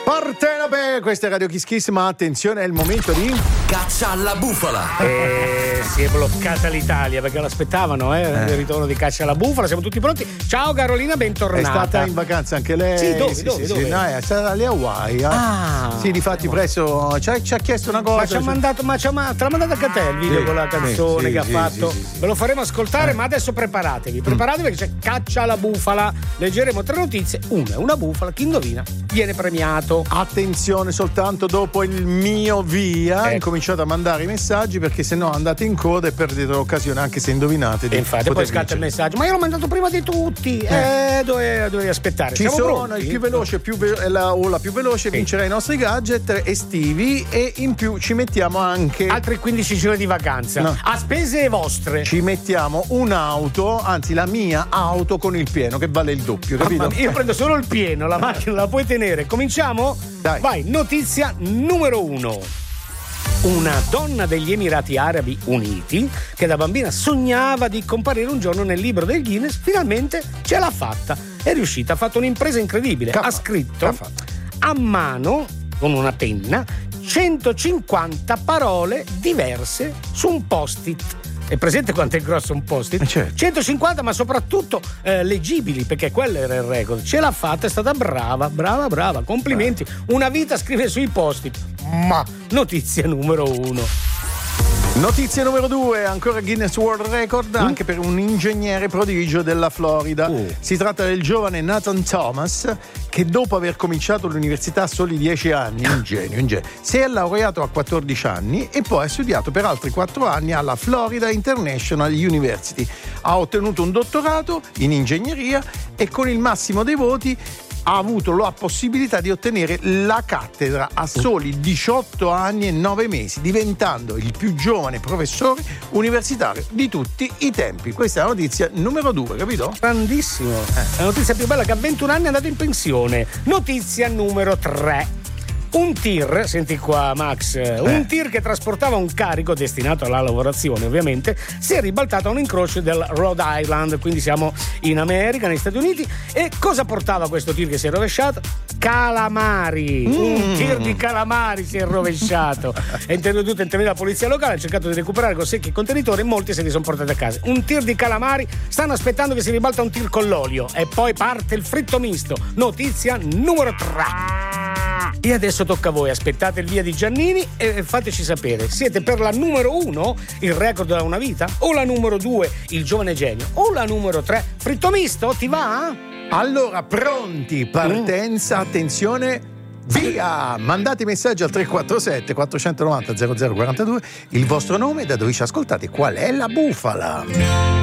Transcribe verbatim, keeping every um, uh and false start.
Partenopè, questa è Radio Kiss Kiss, ma attenzione, è il momento di Caccia alla bufala. Eh, si è bloccata l'Italia perché l'aspettavano, eh, eh. il ritorno di Caccia alla bufala. Siamo tutti pronti. Ciao Carolina, bentornata. È stata in vacanza anche lei? Sì, dove? Sì, dove, sì, dove? Sì, no, è stata alle Hawaii. Eh. Ah, sì, difatti presso ci ha, ci ha chiesto una cosa. Ma ci ha mandato, ma ci ha, te l'ha mandato anche a te il video sì, con la canzone sì, che sì, ha fatto. Sì, sì, sì. Ve lo faremo ascoltare, eh. ma adesso preparatevi. Preparatevi perché c'è Caccia alla bufala. Leggeremo tre notizie. Una è una bufala, chi indovina viene premiato. Attenzione, soltanto dopo il mio via, eh. incominciate a mandare i messaggi perché se no andate in coda e perdete l'occasione, anche se indovinate. E infatti poi scatta il messaggio, ma io l'ho mandato prima di tutti, eh, eh dovevi, dovevi aspettare. Ci Siamo sono pronti? il più veloce più ve- la, o la più veloce sì. vincerà i nostri gadget estivi e in più ci mettiamo anche altri quindici giorni di vacanza no. a spese vostre. Ci mettiamo un'auto, anzi la mia auto con il pieno che vale il doppio, capito? Ah, io prendo solo il pieno, la macchina la puoi tenere. Cominciamo? Dai. Vai, notizia numero uno. Una donna degli Emirati Arabi Uniti che da bambina sognava di comparire un giorno nel libro del Guinness, finalmente ce l'ha fatta, è riuscita, ha fatto un'impresa incredibile, Caffa. ha scritto Caffa. a mano con una penna centocinquanta parole diverse su un post-it. È presente quanto è grosso un post-it? Certo. centocinquanta, ma soprattutto eh, leggibili, perché quello era il record. Ce l'ha fatta, è stata brava, brava, brava. Complimenti. Brava. Una vita a scrivere sui post-it. Ma notizia numero uno. Notizia numero due, ancora Guinness World Record, mm? anche per un ingegnere prodigio della Florida. Uh. Si tratta del giovane Nathan Thomas, che dopo aver cominciato l'università a soli dieci anni, un genio, un genio, si è laureato a quattordici anni e poi ha studiato per altri quattro anni alla Florida International University. Ha ottenuto un dottorato in ingegneria e con il massimo dei voti ha avuto la possibilità di ottenere la cattedra a soli diciotto anni e nove mesi, diventando il più giovane professore universitario di tutti i tempi. Questa è la notizia numero due, capito? Grandissimo. Eh. La notizia più bella, che a ventuno anni è andato in pensione. Notizia numero tre. Un tir, senti qua Max, eh. un tir che trasportava un carico destinato alla lavorazione ovviamente, si è ribaltato a un incrocio del Rhode Island, quindi siamo in America, negli Stati Uniti. E cosa portava questo tir che si è rovesciato? Calamari, mm. un tir di calamari si è rovesciato. È intervenuta intervenuta la polizia locale, ha cercato di recuperare con secchi il contenitore e molti se li sono portati a casa. Un tir di calamari, stanno aspettando che si ribalta un tir con l'olio e poi parte il fritto misto. Notizia numero tre. E adesso tocca a voi, aspettate il via di Giannini e fateci sapere, siete per la numero uno, il record da una vita, o la numero due, il giovane genio, o la numero tre, fritto misto, ti va? Allora, pronti, partenza, mm. attenzione, via! Mandate i messaggi al tre quattro sette quattrocentonovanta zero zero quarantadue, il vostro nome, da dove ci ascoltate, qual è la bufala?